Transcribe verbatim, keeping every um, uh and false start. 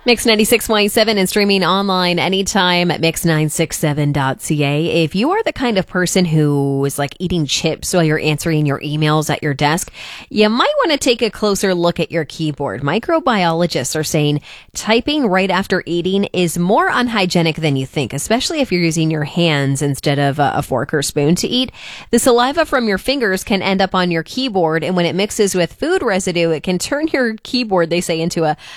Mix ninety-six point seven and streaming online anytime at mix nine six seven dot c a. If you are the kind of person who is like eating chips while you're answering your emails at your desk, you might want to take a closer look at your keyboard. Microbiologists are saying typing right after eating is more unhygienic than you think, especially if you're using your hands instead of a fork or spoon to eat. The saliva from your fingers can end up on your keyboard, and when it mixes with food residue, it can turn your keyboard, they say, into a